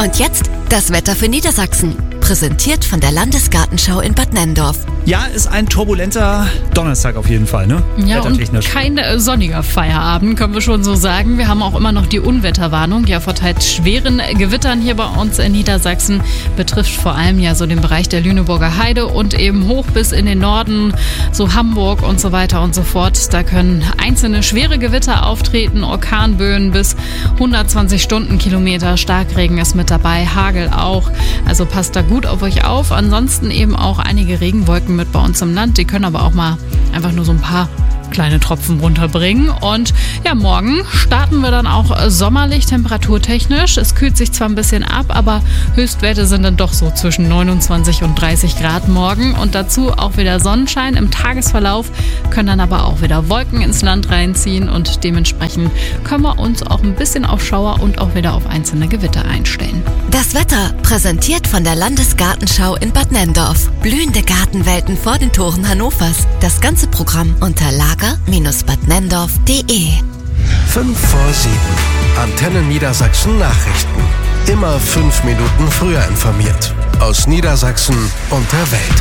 Und jetzt das Wetter für Niedersachsen. Präsentiert von der Landesgartenschau in Bad Nenndorf. Ja, ist ein turbulenter Donnerstag auf jeden Fall, ne? Ja, und kein sonniger Feierabend, können wir schon so sagen. Wir haben auch immer noch die Unwetterwarnung, ja, vor teils schweren Gewittern hier bei uns in Niedersachsen. Betrifft vor allem ja so den Bereich der Lüneburger Heide und eben hoch bis in den Norden, so Hamburg und so weiter und so fort. Da können einzelne schwere Gewitter auftreten, Orkanböen bis 120 Stundenkilometer. Starkregen ist mit dabei, Hagel auch. Also passt da gut auf euch auf. Ansonsten eben auch einige Regenwolken mit bei uns im Land. Die können aber auch mal einfach nur so ein paar kleine Tropfen runterbringen. Und ja, morgen starten wir dann auch sommerlich temperaturtechnisch. Es kühlt sich zwar ein bisschen ab, aber Höchstwerte sind dann doch so zwischen 29 und 30 Grad morgen. Und dazu auch wieder Sonnenschein im Tagesverlauf, können dann aber auch wieder Wolken ins Land reinziehen. Und dementsprechend können wir uns auch ein bisschen auf Schauer und auch wieder auf einzelne Gewitter einstellen. Das Wetter präsentiert von der Landesgartenschau in Bad Nenndorf. Blühende Gartenwelten vor den Toren Hannovers. Das ganze Programm unter lager-badnendorf.de. 5 vor 7. Antenne Niedersachsen Nachrichten. Immer 5 Minuten früher informiert. Aus Niedersachsen und der Welt.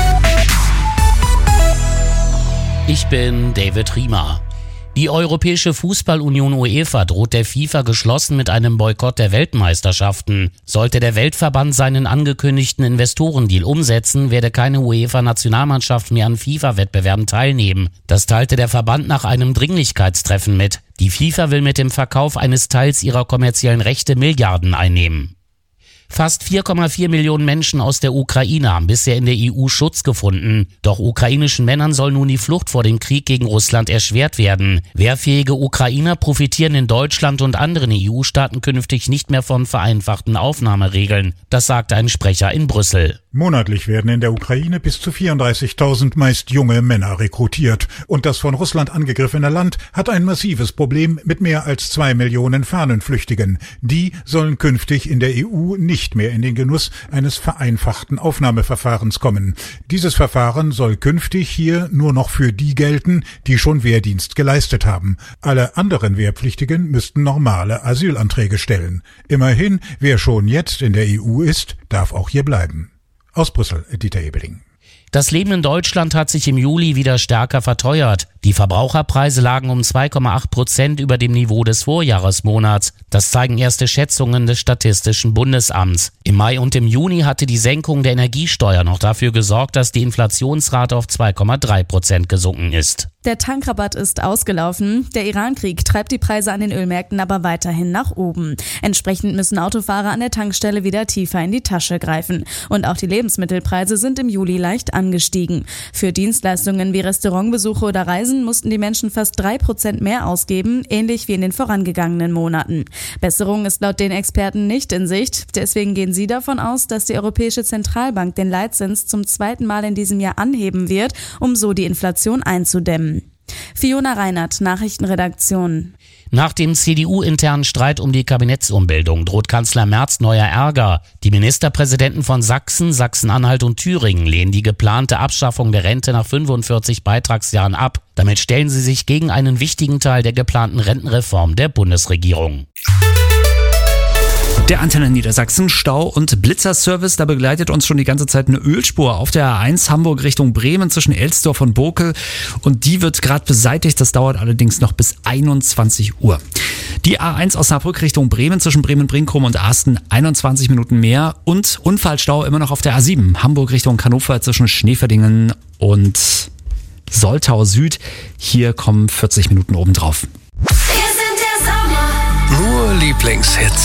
Ich bin David Riemer. Die Europäische Fußballunion UEFA droht der FIFA geschlossen mit einem Boykott der Weltmeisterschaften. Sollte der Weltverband seinen angekündigten Investorendeal umsetzen, werde keine UEFA-Nationalmannschaft mehr an FIFA-Wettbewerben teilnehmen. Das teilte der Verband nach einem Dringlichkeitstreffen mit. Die FIFA will mit dem Verkauf eines Teils ihrer kommerziellen Rechte Milliarden einnehmen. Fast 4,4 Millionen Menschen aus der Ukraine haben bisher in der EU Schutz gefunden. Doch ukrainischen Männern soll nun die Flucht vor dem Krieg gegen Russland erschwert werden. Wehrfähige Ukrainer profitieren in Deutschland und anderen EU-Staaten künftig nicht mehr von vereinfachten Aufnahmeregeln. Das sagte ein Sprecher in Brüssel. Monatlich werden in der Ukraine bis zu 34.000 meist junge Männer rekrutiert. Und das von Russland angegriffene Land hat ein massives Problem mit mehr als 2 Millionen Fahnenflüchtigen. Die sollen künftig in der EU nicht mehr in den Genuss eines vereinfachten Aufnahmeverfahrens kommen. Dieses Verfahren soll künftig hier nur noch für die gelten, die schon Wehrdienst geleistet haben. Alle anderen Wehrpflichtigen müssten normale Asylanträge stellen. Immerhin, wer schon jetzt in der EU ist, darf auch hier bleiben. Aus Brüssel, Dieter Ebeling. Das Leben in Deutschland hat sich im Juli wieder stärker verteuert. Die Verbraucherpreise lagen um 2,8% über dem Niveau des Vorjahresmonats. Das zeigen erste Schätzungen des Statistischen Bundesamts. Im Mai und im Juni hatte die Senkung der Energiesteuer noch dafür gesorgt, dass die Inflationsrate auf 2,3% gesunken ist. Der Tankrabatt ist ausgelaufen. Der Iran-Krieg treibt die Preise an den Ölmärkten aber weiterhin nach oben. Entsprechend müssen Autofahrer an der Tankstelle wieder tiefer in die Tasche greifen. Und auch die Lebensmittelpreise sind im Juli leicht angestiegen. Für Dienstleistungen wie Restaurantbesuche oder Reisen mussten die Menschen fast 3% mehr ausgeben, ähnlich wie in den vorangegangenen Monaten. Besserung ist laut den Experten nicht in Sicht. Deswegen gehen sie davon aus, dass die Europäische Zentralbank den Leitzins zum 2. Mal in diesem Jahr anheben wird, um so die Inflation einzudämmen. Fiona Reinert, Nachrichtenredaktion. Nach dem CDU-internen Streit um die Kabinettsumbildung droht Kanzler Merz neuer Ärger. Die Ministerpräsidenten von Sachsen, Sachsen-Anhalt und Thüringen lehnen die geplante Abschaffung der Rente nach 45 Beitragsjahren ab. Damit stellen sie sich gegen einen wichtigen Teil der geplanten Rentenreform der Bundesregierung. Der Antenne Niedersachsen Stau- und Blitzerservice, da begleitet uns schon die ganze Zeit eine Ölspur auf der A1 Hamburg Richtung Bremen zwischen Elsdorf und Bokel und die wird gerade beseitigt, das dauert allerdings noch bis 21 Uhr. Die A1 Osnabrück Richtung Bremen zwischen Bremen-Brinkum und Asten 21 Minuten mehr und Unfallstau immer noch auf der A7 Hamburg Richtung Hannover zwischen Schneeverdingen und Soltau Süd, hier kommen 40 Minuten obendrauf. Nur Lieblingshits.